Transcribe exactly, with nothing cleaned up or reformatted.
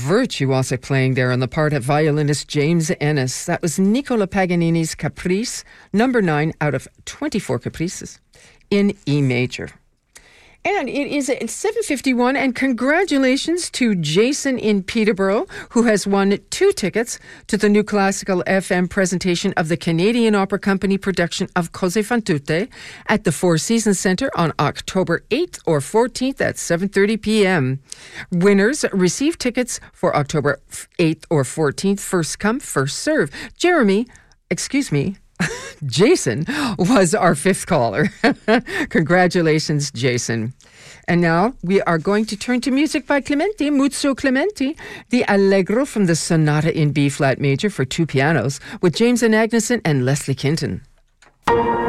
virtuosic playing there on the part of violinist James Ennis. That was Nicola Paganini's Caprice, number nine out of twenty-four caprices in E major. And it is at seven fifty-one, and congratulations to Jason in Peterborough, who has won two tickets to the new Classical F M presentation of the Canadian Opera Company production of Cose fan tutte at the Four Seasons Centre on October eighth or fourteenth at seven thirty p.m. Winners receive tickets for October eighth or fourteenth, first come, first serve. Jeremy, excuse me, Jason was our fifth caller. Congratulations, Jason. And now we are going to turn to music by Clementi, Muzio Clementi, the Allegro from the Sonata in B-flat major for two pianos with James Agneson and Leslie Kinton.